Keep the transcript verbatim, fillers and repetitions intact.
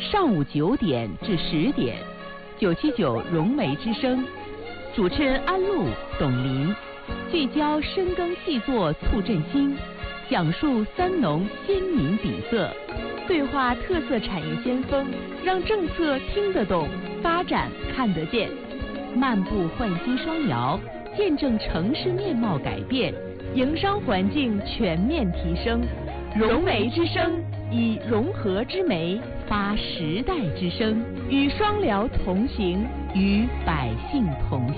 上午九点至十点，九七九融媒之声，主持人安陆、董琳，聚焦深耕细作促振兴，讲述三农鲜明底色，对话特色产业先锋，让政策听得懂，发展看得见，漫步焕新双摇，见证城市面貌改变，营商环境全面提升。融媒之声，以融合之媒发时代之声，与双辽同行，与百姓同行。